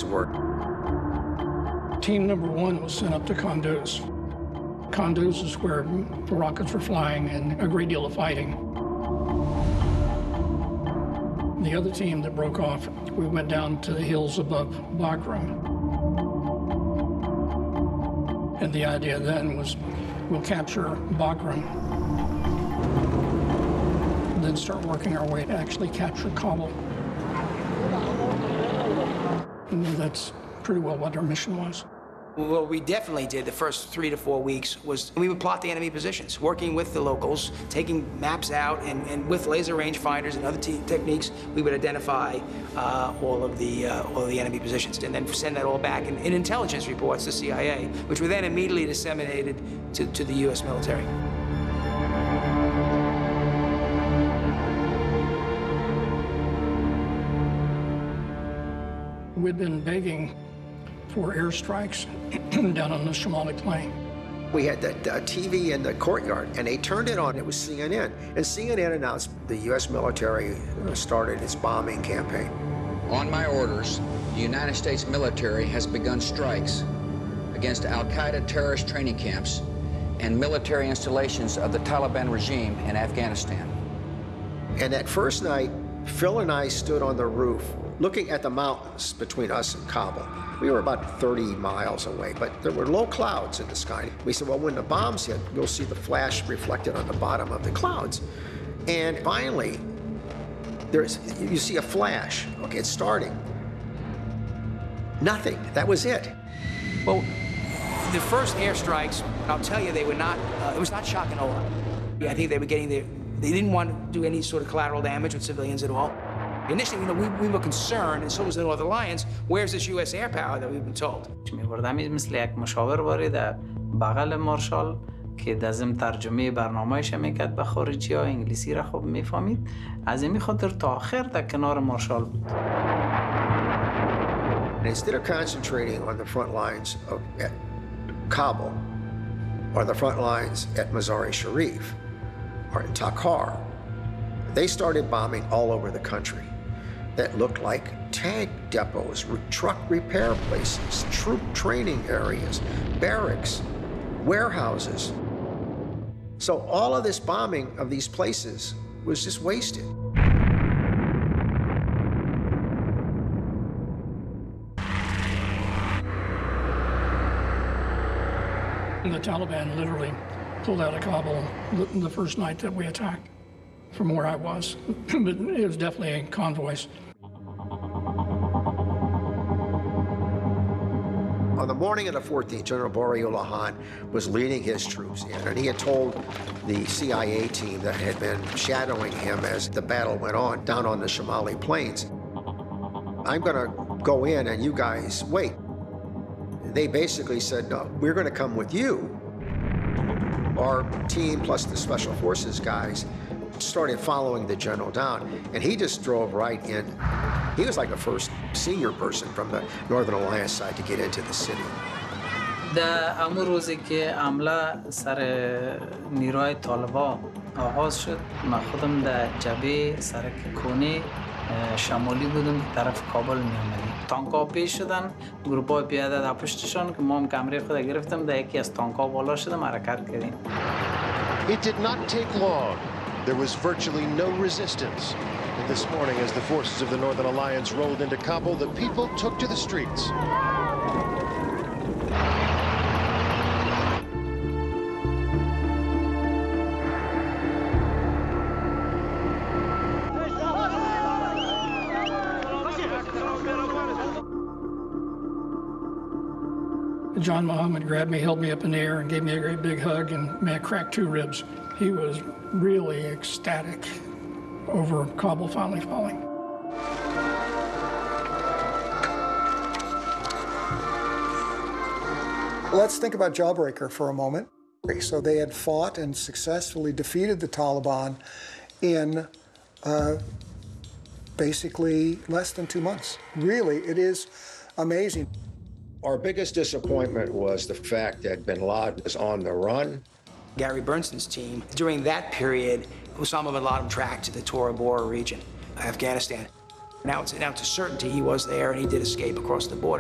were. Team number 1 was sent up to Kunduz. Kunduz is where the rockets were flying and a great deal of fighting. The other team that broke off, we went down to the hills above Bagram. And the idea then was we'll capture Bagram, then start working our way to actually capture Kabul. And that's pretty well what our mission was. What we definitely did the first 3 to 4 weeks was we would plot the enemy positions, working with the locals, taking maps out, and with laser range finders and other techniques, we would identify all of the enemy positions, and then send that all back in intelligence reports to CIA, which were then immediately disseminated to the U.S. military. We'd been begging for airstrikes down on the Shamali Plain. We had that TV in the courtyard, and they turned it on. It was CNN. And CNN announced the U.S. military started its bombing campaign. On my orders, the United States military has begun strikes against al-Qaeda terrorist training camps and military installations of the Taliban regime in Afghanistan. And that first night, Phil and I stood on the roof looking at the mountains between us and Kabul. We were about 30 miles away, but there were low clouds in the sky. We said, well, when the bombs hit, you'll see the flash reflected on the bottom of the clouds. And finally, you see a flash. Okay, it's starting. Nothing. That was it. Well, the first airstrikes, I'll tell you, they were not, it was not shock and awe. I think they were getting they didn't want to do any sort of collateral damage with civilians at all. Initially, we were concerned, and so was the Northern Alliance, where's this U.S. air power that we've been told? می‌بردم مثل یک مشاور وارد بغل مارشال که دزم ترجمه برنامه‌اش میکرد به خارجی‌ها انگلیسی را خوب میفهمید از این خاطر تا آخر در کنار مارشال بود. Instead of concentrating on the front lines at Kabul or the front lines at Mazar-e Sharif or in Takhar, they started bombing all over the country that looked like tank depots, truck repair places, troop training areas, barracks, warehouses. So all of this bombing of these places was just wasted. And the Taliban literally pulled out of Kabul the first night that we attacked from where I was. But it was definitely convoys. On the morning of the 14th, General Boriulahan was leading his troops in, and he had told the CIA team that had been shadowing him as the battle went on down on the Shamali Plains, I'm going to go in and you guys wait. They basically said, no, we're going to come with you. Our team plus the Special Forces guys started following the general down, and he just drove right in. He was like the first senior person from the Northern Alliance side to get into the city. در امون روزی که حمله سر نیروهای طالبان آغاز شد، من خودم در جبهه سرک کونی شمالی بودم طرف کابل می‌آمدیم. تانک‌ها پیش شدن، گروه‌های پیاده در پشتشان که ما هم کمره خود گرفتم، در یکی از تانک‌ها بالا شدم حرکت کردیم. It did not take long. There was virtually no resistance. And this morning, as the forces of the Northern Alliance rolled into Kabul, the people took to the streets. John Muhammad grabbed me, held me up in the air, and gave me a great big hug, and man, cracked 2 ribs. He was really ecstatic over Kabul finally falling. Let's think about Jawbreaker for a moment. So they had fought and successfully defeated the Taliban in basically less than 2 months. Really, it is amazing. Our biggest disappointment was the fact that bin Laden was on the run. Gary Bernstein's team, during that period, Osama bin Laden tracked to the Tora Bora region, Afghanistan. Now it's a certainty he was there and he did escape across the border.